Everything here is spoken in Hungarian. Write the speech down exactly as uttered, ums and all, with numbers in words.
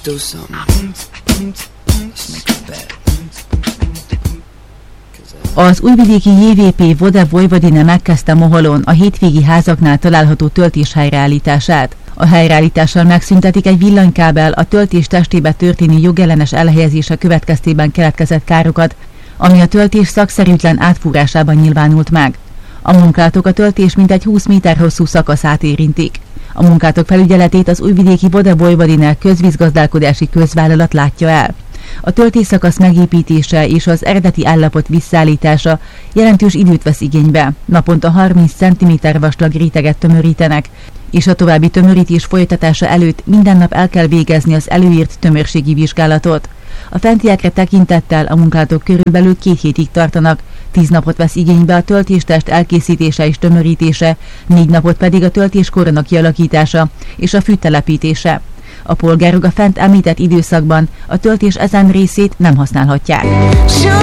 do something. Let's make a bet. Az újvidéki jé vé pé Voda Vojvodina megkezdte Moholon a hétvégi házaknál található töltés helyreállítását. A helyreállítással megszüntetik egy villanykábel a töltés testébe történő jogellenes elhelyezése következtében keletkezett károkat, ami a töltés szakszerűtlen átfúrásában nyilvánult meg. A munkálatok a töltés mintegy húsz méter hosszú szakaszát érintik. A munkálatok felügyeletét az újvidéki Voda Vojvodina közvízgazdálkodási közvállalat látja el. A töltésszakasz megépítése és az eredeti állapot visszaállítása jelentős időt vesz igénybe. Naponta harminc centiméter vastag réteget tömörítenek, és a további tömörítés folytatása előtt minden nap el kell végezni az előírt tömörségi vizsgálatot. A fentiekre tekintettel a munkálatok körülbelül két hétig tartanak, tíz napot vesz igénybe a töltéstest elkészítése és tömörítése, négy napot pedig a töltéskorona kialakítása és a fűtelepítése. A polgárok a fent említett időszakban a töltés ezen részét nem használhatják.